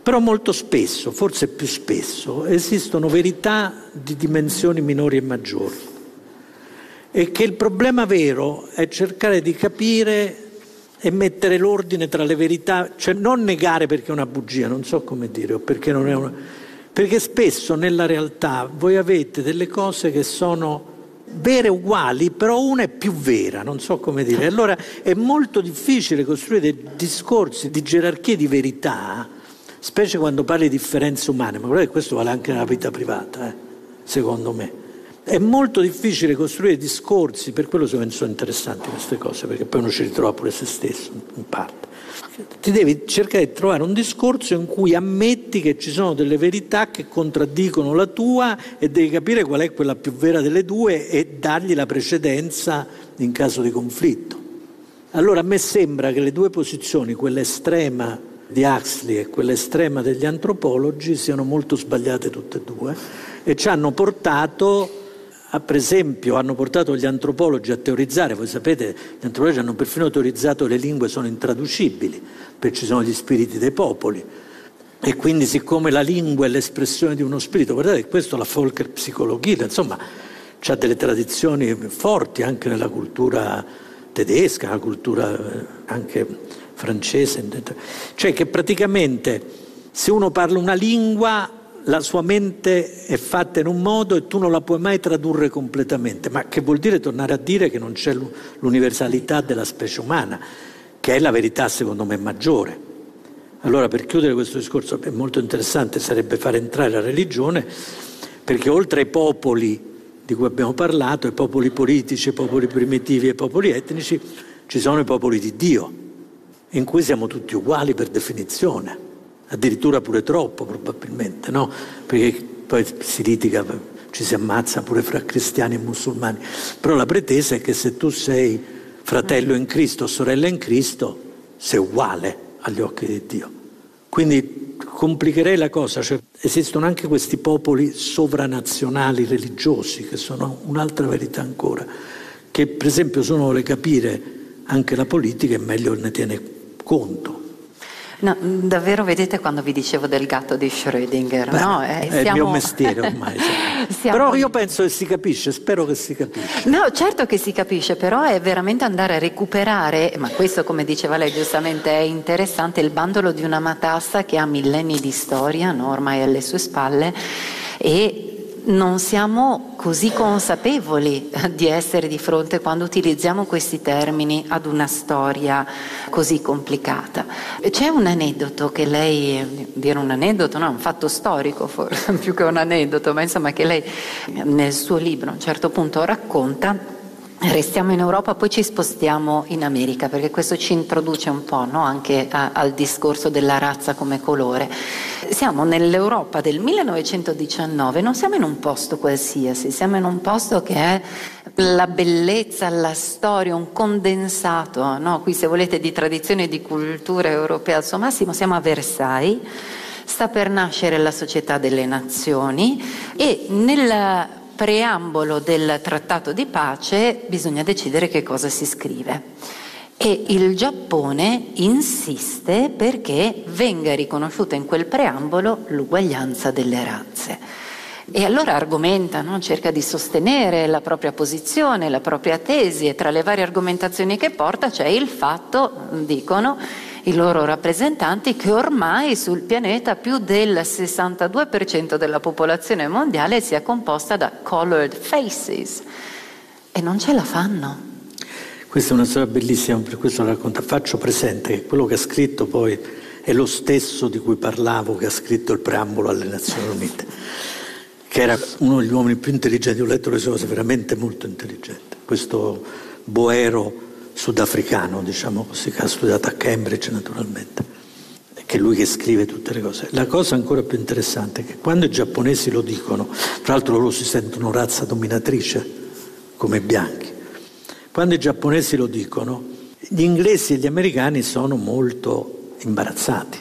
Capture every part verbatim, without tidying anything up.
Però molto spesso, forse più spesso, esistono verità di dimensioni minori e maggiori. E che il problema vero è cercare di capire e mettere l'ordine tra le verità, cioè non negare perché è una bugia, non so come dire, o perché non è una... Perché spesso nella realtà voi avete delle cose che sono vere uguali, però una è più vera, non so come dire. Allora è molto difficile costruire dei discorsi di gerarchie di verità, specie quando parli di differenze umane, ma guardate, questo vale anche nella vita privata, eh, secondo me. È molto difficile costruire discorsi, per quello sono interessanti queste cose, perché poi uno ci ritrova pure se stesso, in parte. Ti devi cercare di trovare un discorso in cui ammetti che ci sono delle verità che contraddicono la tua e devi capire qual è quella più vera delle due e dargli la precedenza in caso di conflitto. Allora a me sembra che le due posizioni, quella estrema di Huxley e quella estrema degli antropologi, siano molto sbagliate tutte e due e ci hanno portato... Per esempio hanno portato gli antropologi a teorizzare, voi sapete, gli antropologi hanno perfino teorizzato che le lingue sono intraducibili, perché ci sono gli spiriti dei popoli e quindi siccome la lingua è l'espressione di uno spirito, guardate, questo la Völkerpsychologie, insomma, c'ha delle tradizioni forti anche nella cultura tedesca, nella cultura anche francese, cioè che praticamente se uno parla una lingua la sua mente è fatta in un modo e tu non la puoi mai tradurre completamente, ma che vuol dire tornare a dire che non c'è l'universalità della specie umana, che è la verità secondo me maggiore. Allora, per chiudere questo discorso, è molto interessante sarebbe far entrare la religione, perché oltre ai popoli di cui abbiamo parlato, i popoli politici, i popoli primitivi e i popoli etnici, ci sono i popoli di Dio, in cui siamo tutti uguali per definizione. Addirittura pure troppo probabilmente, no? Perché poi si litiga, ci si ammazza pure fra cristiani e musulmani. Però la pretesa è che se tu sei fratello in Cristo o sorella in Cristo, sei uguale agli occhi di Dio. Quindi complicherei la cosa, cioè esistono anche questi popoli sovranazionali religiosi, che sono un'altra verità ancora, che per esempio se uno vuole capire anche la politica è meglio ne tiene conto. No, davvero, vedete quando vi dicevo del gatto di Schrödinger? Beh, no? Eh, è siamo... il mio mestiere ormai. siamo... Però io penso che si capisce, spero che si capisca. No, certo che si capisce, però è veramente andare a recuperare, ma questo come diceva lei giustamente è interessante, il bandolo di una matassa che ha millenni di storia, no? Ormai alle sue spalle, e non siamo così consapevoli di essere di fronte quando utilizziamo questi termini ad una storia così complicata. C'è un aneddoto che lei, dire un aneddoto, no, un fatto storico forse più che un aneddoto, ma insomma che lei nel suo libro a un certo punto racconta. Restiamo in Europa, poi ci spostiamo in America, perché questo ci introduce un po', no? Anche a, al discorso della razza come colore. Siamo nell'Europa del millenovecentodiciannove, non siamo in un posto qualsiasi, siamo in un posto che è la bellezza, la storia, un condensato, no? Qui se volete di tradizione e di cultura europea al suo massimo, siamo a Versailles. Sta per nascere la Società delle Nazioni e nel preambolo del trattato di pace bisogna decidere che cosa si scrive e il Giappone insiste perché venga riconosciuta in quel preambolo l'uguaglianza delle razze. E allora argomenta, no? Cerca di sostenere la propria posizione, la propria tesi, e tra le varie argomentazioni che porta c'è il fatto, dicono i loro rappresentanti, che ormai sul pianeta più del sessantadue per cento della popolazione mondiale sia composta da colored faces, e non ce la fanno. Questa è una storia bellissima, per questo la racconto. Faccio presente che quello che ha scritto poi è lo stesso di cui parlavo, che ha scritto il preambolo alle Nazioni Unite, che era uno degli uomini più intelligenti. Ho letto le sue cose, veramente molto intelligente, questo boero sudafricano, diciamo così, che ha studiato a Cambridge naturalmente, che è lui che scrive tutte le cose. La cosa ancora più interessante è che quando i giapponesi lo dicono, tra l'altro loro si sentono razza dominatrice come i bianchi, quando i giapponesi lo dicono, gli inglesi e gli americani sono molto imbarazzati,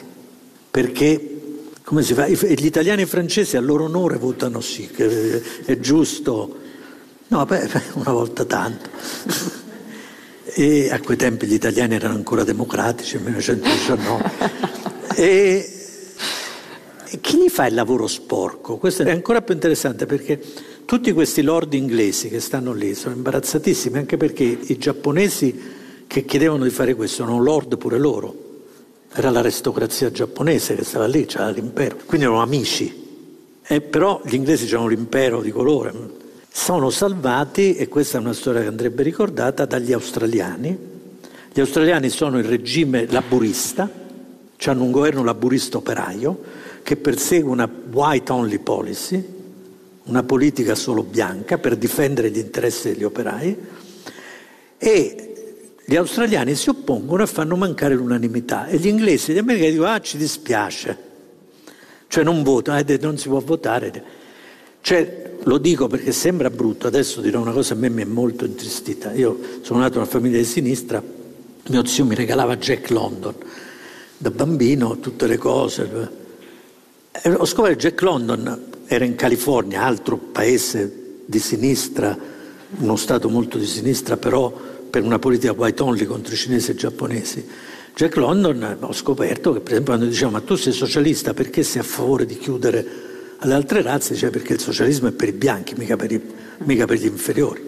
perché come si fa? Gli italiani e i francesi a loro onore votano sì, che è giusto, no, beh, una volta tanto. E a quei tempi gli italiani erano ancora democratici, nel millenovecentodiciannove. e, chi gli fa il lavoro sporco? Questo è ancora più interessante, perché tutti questi lord inglesi che stanno lì sono imbarazzatissimi, anche perché i giapponesi che chiedevano di fare questo erano lord pure loro. Era l'aristocrazia giapponese che stava lì, c'era l'impero, quindi erano amici. Eh, però gli inglesi c'erano l'impero di colore. Sono salvati, e questa è una storia che andrebbe ricordata, dagli australiani. Gli australiani sono il regime laburista, hanno un governo laburista operaio che persegue una white only policy, una politica solo bianca per difendere gli interessi degli operai, e gli australiani si oppongono e fanno mancare l'unanimità, e gli inglesi e gli americani dicono ah ci dispiace, cioè non votano, eh, non si può votare. Cioè, lo dico perché sembra brutto, adesso dirò una cosa, a me mi è molto intristita. Io sono nato in una famiglia di sinistra, mio zio mi regalava Jack London da bambino, tutte le cose. E ho scoperto che Jack London era in California, altro paese di sinistra, uno stato molto di sinistra, però per una politica white only contro i cinesi e i giapponesi. Jack London, ho scoperto che per esempio quando diceva ma tu sei socialista perché sei a favore di chiudere alle altre razze, diceva perché il socialismo è per i bianchi, mica per, i, mica per gli inferiori.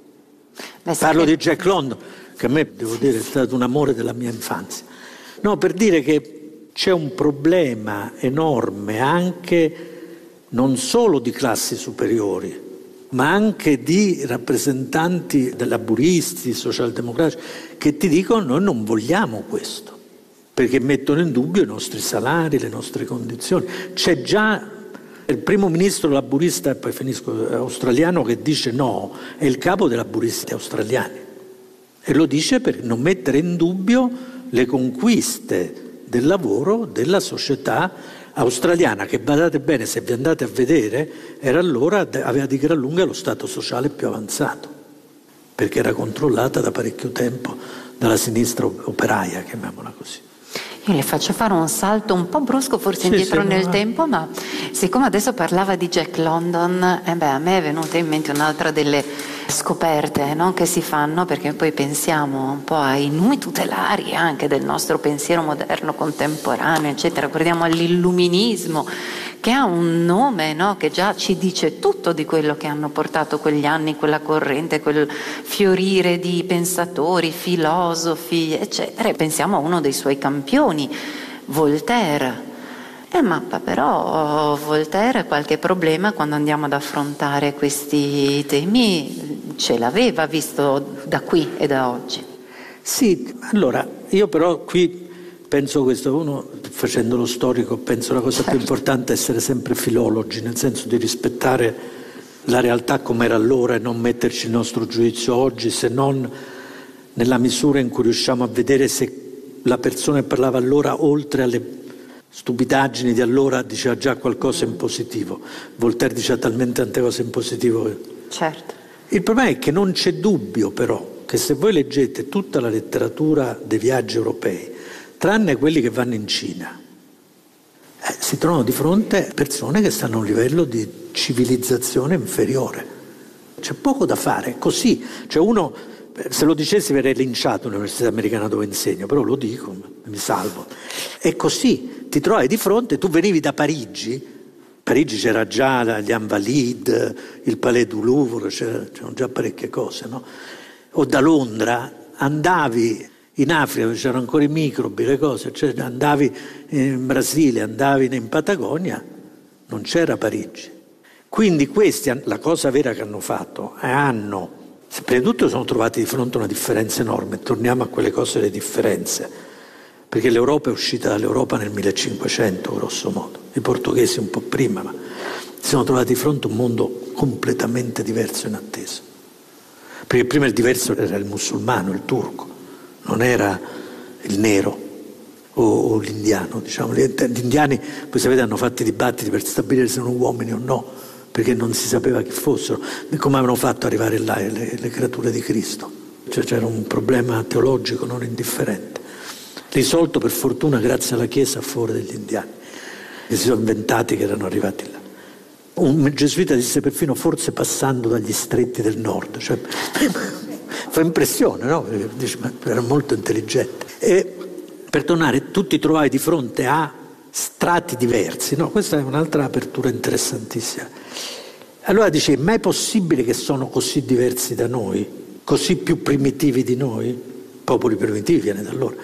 Beh, Parlo di Jack London, che a me, devo dire, è stato un amore della mia infanzia. No, per dire che c'è un problema enorme anche non solo di classi superiori, ma anche di rappresentanti laburisti, socialdemocratici, che ti dicono noi non vogliamo questo, perché mettono in dubbio i nostri salari, le nostre condizioni. C'è già il primo ministro laburista, e poi finisco, australiano, che dice no, è il capo dei laburisti australiani, e lo dice per non mettere in dubbio le conquiste del lavoro della società australiana, che badate bene, se vi andate a vedere, era allora, aveva di gran lunga lo stato sociale più avanzato, perché era controllata da parecchio tempo dalla sinistra operaia, chiamiamola così. Io le faccio fare un salto un po' brusco, forse sì, indietro sì, nel no. tempo, ma siccome adesso parlava di Jack London, eh beh, a me è venuta in mente un'altra delle scoperte, no, che si fanno, perché poi pensiamo un po' ai numi tutelari anche del nostro pensiero moderno contemporaneo, eccetera. Guardiamo all'illuminismo, che ha un nome, no, che già ci dice tutto di quello che hanno portato quegli anni, quella corrente, quel fiorire di pensatori, filosofi, eccetera. E pensiamo a uno dei suoi campioni, Voltaire. Eh, ma però Voltaire qualche problema quando andiamo ad affrontare questi temi ce l'aveva, visto da qui e da oggi. Sì, allora io però qui penso questo, uno facendo lo storico penso la cosa certo. più importante è essere sempre filologi, nel senso di rispettare la realtà come era allora e non metterci il nostro giudizio oggi, se non nella misura in cui riusciamo a vedere se la persona che parlava allora, oltre alle stupidaggini di allora, diceva già qualcosa in positivo. Voltaire diceva talmente tante cose in positivo. Certo. Il problema è che non c'è dubbio però che se voi leggete tutta la letteratura dei viaggi europei, tranne quelli che vanno in Cina, eh, si trovano di fronte a persone che stanno a un livello di civilizzazione inferiore. C'è poco da fare, così. Cioè uno, se lo dicessi verrei linciato all'università americana dove insegno, però lo dico, mi salvo. È così. Ti trovi di fronte, tu venivi da Parigi, Parigi c'era già gli Invalides, il Palais du Louvre, c'erano già parecchie cose, no? O da Londra, andavi in Africa, c'erano ancora i microbi, le cose, cioè andavi in Brasile, andavi in Patagonia, non c'era Parigi. Quindi questi, la cosa vera che hanno fatto, hanno, prima di tutto sono trovati di fronte a una differenza enorme, torniamo a quelle cose delle differenze. Perché l'Europa è uscita dall'Europa nel millecinquecento, grosso modo, i portoghesi un po' prima, ma si sono trovati di fronte a un mondo completamente diverso e inatteso. Perché prima il diverso era il musulmano, il turco, non era il nero o, o l'indiano. Diciamo. Gli indiani, poi sapete, hanno fatto i dibattiti per stabilire se erano uomini o no, perché non si sapeva chi fossero, come avevano fatto arrivare là le, le creature di Cristo. Cioè c'era un problema teologico non indifferente. Risolto per fortuna grazie alla Chiesa a favore degli indiani, che si sono inventati che erano arrivati là. Un gesuita disse perfino forse passando dagli stretti del nord, cioè, fa impressione, no? Perché dice, ma era molto intelligente. E per tornare, tu ti trovavi di fronte a strati diversi, no? Questa è un'altra apertura interessantissima. Allora dice, ma è possibile che sono così diversi da noi, così più primitivi di noi? Popoli primitivi viene da loro.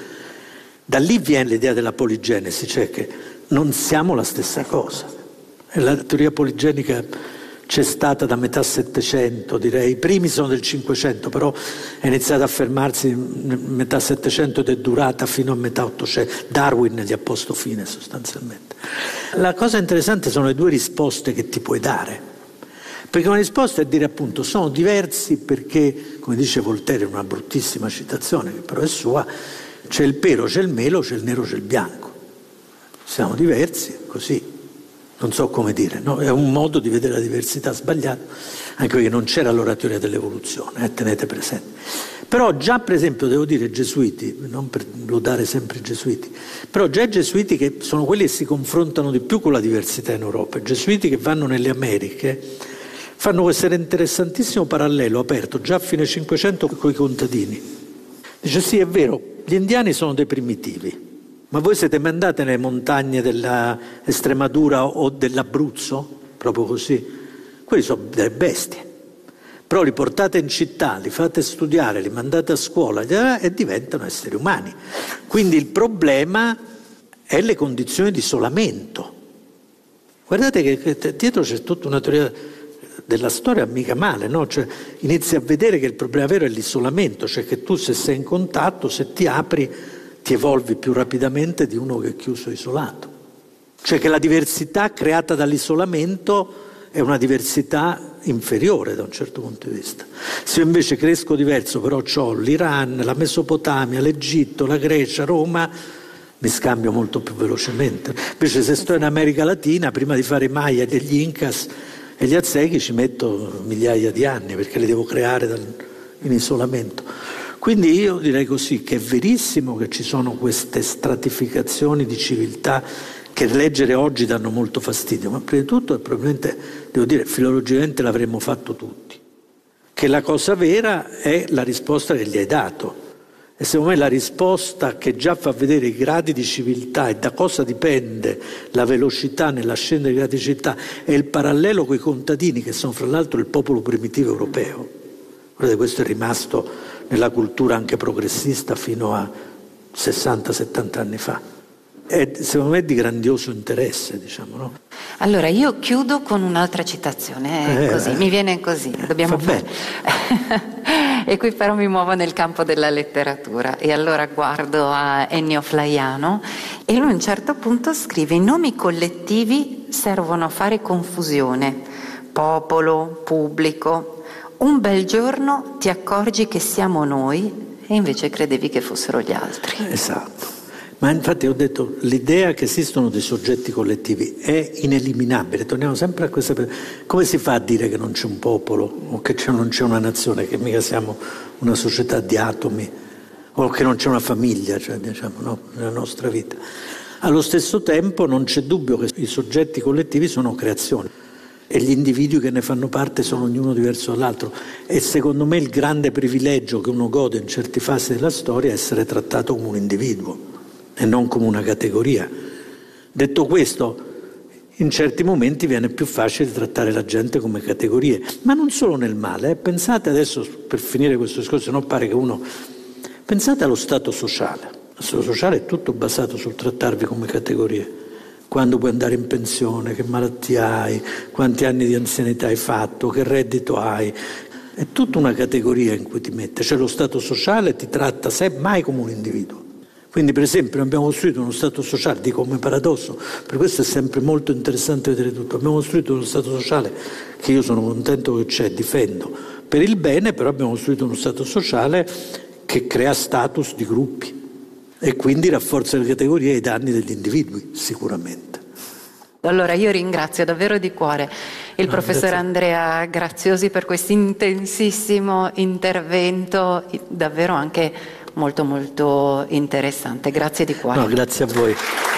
Da lì viene l'idea della poligenesi, cioè che non siamo la stessa cosa. E la teoria poligenica c'è stata da metà Settecento, direi. I primi sono del Cinquecento, però è iniziata a fermarsi nel metà Settecento ed è durata fino a metà Ottocento. Darwin gli ha posto fine sostanzialmente. La cosa interessante sono le due risposte che ti puoi dare. Perché una risposta è dire appunto sono diversi perché, come dice Voltaire in una bruttissima citazione, che però è sua, c'è il pero, c'è il melo, c'è il nero, c'è il bianco. Siamo diversi, così, non so come dire, no? È un modo di vedere la diversità sbagliato, anche perché non c'era allora la teoria dell'evoluzione, eh, tenete presente. Però già per esempio, devo dire, i gesuiti, non per lodare sempre i gesuiti, però già i gesuiti che sono quelli che si confrontano di più con la diversità in Europa, i gesuiti che vanno nelle Americhe, fanno questo interessantissimo parallelo aperto già a fine Cinquecento con i contadini. Dice sì, è vero, gli indiani sono dei primitivi, ma voi siete mai andati nelle montagne dell'Estremadura o dell'Abruzzo? Proprio così. Quelli sono delle bestie. Però li portate in città, li fate studiare, li mandate a scuola e diventano esseri umani. Quindi il problema è le condizioni di isolamento. Guardate che, che dietro c'è tutta una teoria della storia mica male, no? Cioè, inizi a vedere che il problema vero è l'isolamento, cioè che tu se sei in contatto, se ti apri, ti evolvi più rapidamente di uno che è chiuso e isolato. Cioè che la diversità creata dall'isolamento è una diversità inferiore da un certo punto di vista. Se io invece cresco diverso, però ho l'Iran, la Mesopotamia, l'Egitto, la Grecia, Roma, mi scambio molto più velocemente. Invece se sto in America Latina, prima di fare i Maya degli Incas e gli Aztechi ci metto migliaia di anni perché li devo creare dal, in isolamento. Quindi io direi così, che è verissimo che ci sono queste stratificazioni di civiltà che leggere oggi danno molto fastidio, ma prima di tutto e probabilmente, devo dire, filologicamente l'avremmo fatto tutti. Che la cosa vera è la risposta che gli hai dato. E secondo me la risposta che già fa vedere i gradi di civiltà e da cosa dipende la velocità nell'ascendere dei gradi di civiltà è il parallelo con i contadini, che sono fra l'altro il popolo primitivo europeo. Guardate, questo è rimasto nella cultura anche progressista fino a sessanta settanta anni fa. È secondo me di grandioso interesse, diciamo, no? Allora io chiudo con un'altra citazione, eh, così, eh, mi viene così, dobbiamo fare. E qui però mi muovo nel campo della letteratura e allora guardo a Ennio Flaiano e lui a un certo punto scrive: i nomi collettivi servono a fare confusione, popolo, pubblico. Un bel giorno ti accorgi che siamo noi e invece credevi che fossero gli altri. Esatto. Ma infatti ho detto, l'idea che esistono dei soggetti collettivi è ineliminabile. Torniamo sempre a questa... Come si fa a dire che non c'è un popolo o che c'è, non c'è una nazione, che mica siamo una società di atomi, o che non c'è una famiglia, cioè, diciamo, no, nella nostra vita. Allo stesso tempo non c'è dubbio che i soggetti collettivi sono creazioni e gli individui che ne fanno parte sono ognuno diverso dall'altro. E secondo me il grande privilegio che uno gode in certe fasi della storia è essere trattato come un individuo e non come una categoria. Detto questo, in certi momenti viene più facile trattare la gente come categorie, ma non solo nel male. Eh. Pensate adesso, per finire questo discorso, non pare che uno... Pensate allo stato sociale. Lo stato sociale è tutto basato sul trattarvi come categorie. Quando puoi andare in pensione, che malattia hai, quanti anni di anzianità hai fatto, che reddito hai. È tutta una categoria in cui ti mette. Cioè lo stato sociale ti tratta mai come un individuo. Quindi per esempio abbiamo costruito uno stato sociale, dico come paradosso, per questo è sempre molto interessante vedere tutto, abbiamo costruito uno stato sociale che io sono contento che c'è, difendo, per il bene, però abbiamo costruito uno stato sociale che crea status di gruppi e quindi rafforza le categorie ai danni degli individui, sicuramente. Allora io ringrazio davvero di cuore il no, professor grazie. Andrea Graziosi per questo intensissimo intervento, davvero anche molto molto interessante. Grazie di cuore. No, grazie a voi.